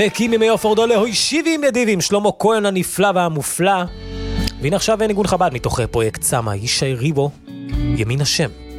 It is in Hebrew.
וקים ימי עופר דולה הוישיבים ידיבים, שלמה כהן הנפלא והמופלא. והנה עכשיו ניגון חב"ד מתוך פרויקט סמה, ישי ריבו, ימין השם.